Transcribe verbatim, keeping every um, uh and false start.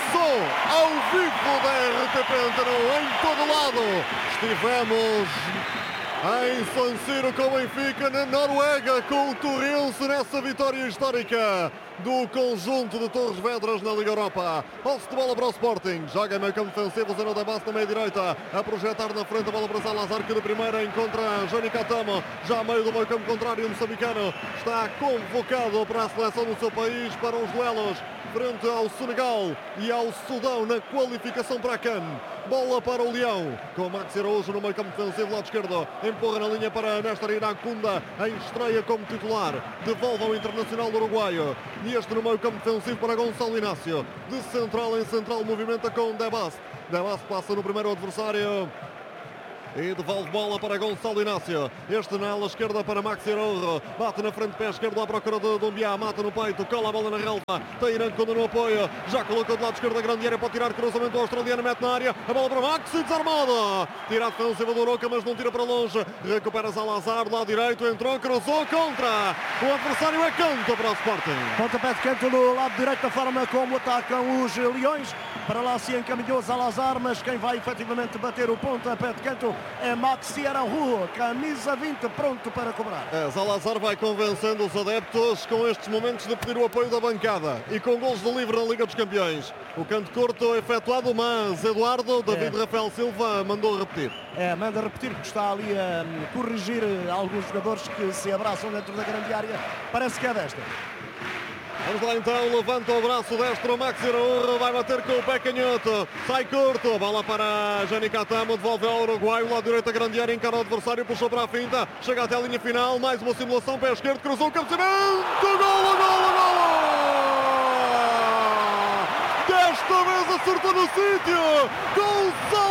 Começou ao vivo da R T P Antena em todo lado. Estivemos em San Siro com o Benfica, na Noruega com o Torrense nessa vitória histórica do conjunto de Torres Vedras na Liga Europa. Posse de bola para o Sporting, joga meio campo defensivo, Zeno da Bassa na meia direita, a projetar na frente a bola para Salazar, que de primeira encontra Jani Katamo, já a meio do meio campo contrário, o moçambicano está convocado para a seleção do seu país para os duelos frente ao Senegal e ao Sudão na qualificação para a CAN. Bola para o Leão, com Maxi Araújo no meio campo defensivo, lado esquerdo, empurra na linha para Néstor Iracunda, em estreia como titular, devolve ao Internacional do Uruguaio, e este no meio campo defensivo para Gonçalo Inácio, de central em central, movimenta com Debast, Debast passa no primeiro adversário, e devolve bola para Gonçalo Inácio. Este na ala esquerda para Maxi Araújo. Bate na frente, pé esquerdo à procura de Dumbiá. Mata no peito, cola a bola na relva. Tem Irã quando no apoio. Já colocou do lado esquerdo a grande área para tirar cruzamento australiano. Mete na área. A bola para Maxi, desarmada. Tira a defensiva do Oroca, mas não tira para longe. Recupera Salazar, lado direito. Entrou, cruzou, contra. O adversário é canto para o Sporting. Pontapé de canto no lado direito, da forma como atacam os Leões. Para lá se encaminhou Salazar, mas quem vai efetivamente bater o pontapé de canto é Maxi Araújo, camisa vinte, pronto para cobrar. É, Salazar vai convencendo os adeptos com estes momentos de pedir o apoio da bancada e com gols de livre na Liga dos Campeões. O canto curto efetuado, mas Eduardo, David é. Rafael Silva mandou repetir. É, manda repetir, que está ali a corrigir alguns jogadores que se abraçam dentro da grande área. Parece que é desta. Vamos lá então, levanta o braço destro, Maxi Araújo vai bater com o pé canhoto, sai curto, bola para Jani Katamo, devolve ao Uruguai, o lado direito a grande área, encara o adversário, puxou para a finta, chega até a linha final, mais uma simulação, pé esquerdo, cruzou o cabeceamento, golo, golo, golo! Desta vez acertou no sítio, Gonçalo